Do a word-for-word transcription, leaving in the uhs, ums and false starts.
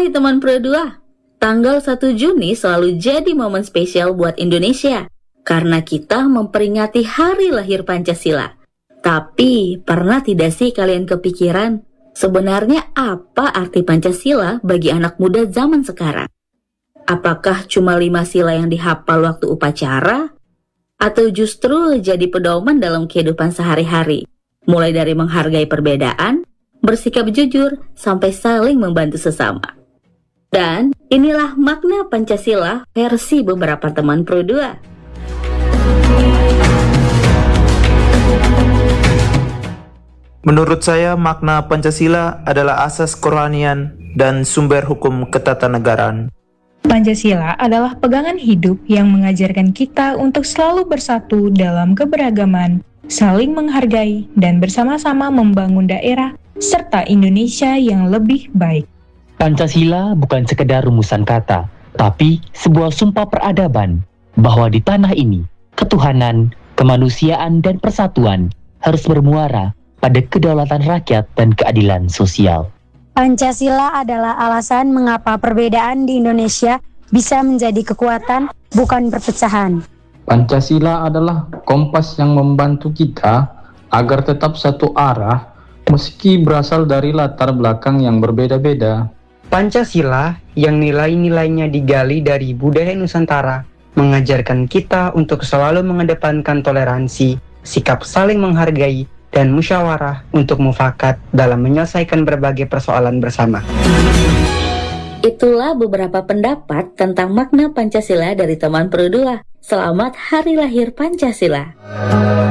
Hai teman Pro dua, tanggal satu Juni selalu jadi momen spesial buat Indonesia karena kita memperingati hari lahir Pancasila. Tapi pernah tidak sih kalian kepikiran sebenarnya apa arti Pancasila bagi anak muda zaman sekarang? Apakah cuma lima sila yang dihafal waktu upacara? Atau justru jadi pedoman dalam kehidupan sehari-hari? Mulai dari menghargai perbedaan, bersikap jujur, sampai saling membantu sesama. Dan inilah makna Pancasila versi beberapa teman Pro dua. Menurut saya, makna Pancasila adalah asas kerohanian dan sumber hukum ketatanegaraan. Pancasila adalah pegangan hidup yang mengajarkan kita untuk selalu bersatu dalam keberagaman, saling menghargai, dan bersama-sama membangun daerah serta Indonesia yang lebih baik. Pancasila bukan sekedar rumusan kata, tapi sebuah sumpah peradaban bahwa di tanah ini, ketuhanan, kemanusiaan, dan persatuan harus bermuara pada kedaulatan rakyat dan keadilan sosial. Pancasila adalah alasan mengapa perbedaan di Indonesia bisa menjadi kekuatan, bukan perpecahan. Pancasila adalah kompas yang membantu kita agar tetap satu arah meski berasal dari latar belakang yang berbeda-beda. Pancasila yang nilai-nilainya digali dari budaya Nusantara mengajarkan kita untuk selalu mengedepankan toleransi, sikap saling menghargai, dan musyawarah untuk mufakat dalam menyelesaikan berbagai persoalan bersama. Itulah beberapa pendapat tentang makna Pancasila dari teman Pro dua. Selamat Hari Lahir Pancasila.